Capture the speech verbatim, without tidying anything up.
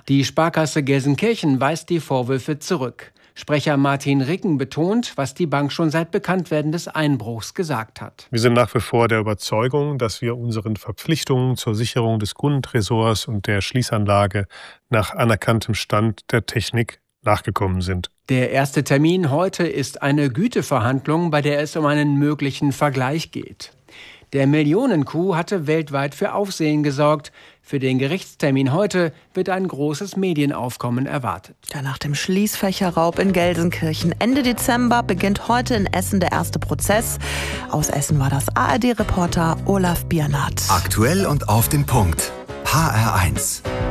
Die Sparkasse Gelsenkirchen weist die Vorwürfe zurück. Sprecher Martin Ricken betont, was die Bank schon seit Bekanntwerden des Einbruchs gesagt hat. Wir sind nach wie vor der Überzeugung, dass wir unseren Verpflichtungen zur Sicherung des Kundentresors und der Schließanlage nach anerkanntem Stand der Technik nachgekommen sind. Der erste Termin heute ist eine Güteverhandlung, bei der es um einen möglichen Vergleich geht. Der Millionen-Coup hatte weltweit für Aufsehen gesorgt. Für den Gerichtstermin heute wird ein großes Medienaufkommen erwartet. Ja, nach dem Schließfächerraub in Gelsenkirchen Ende Dezember beginnt heute in Essen der erste Prozess. Aus Essen war das A R D-Reporter Olaf Biernat. Aktuell und auf den Punkt. H R eins.